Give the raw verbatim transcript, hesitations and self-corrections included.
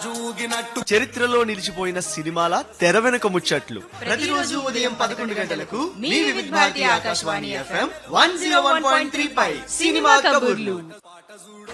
చరిత్రలో నిలిచిపోయిన సినిమాల తెర వెనుక ముచ్చట్లు ప్రతిరోజు ఉదయం పదకొండు గంటలకు మీ వివిధ Bharati Akashvani FM one zero one point three pi cinema కబుర్లు.